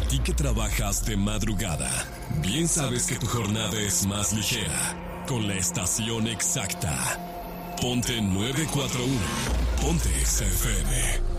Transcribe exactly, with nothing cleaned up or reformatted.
ti que trabajas de madrugada, bien sabes que tu jornada es más ligera con la estación exacta. Ponte nueve cuatro uno. Ponte X F M.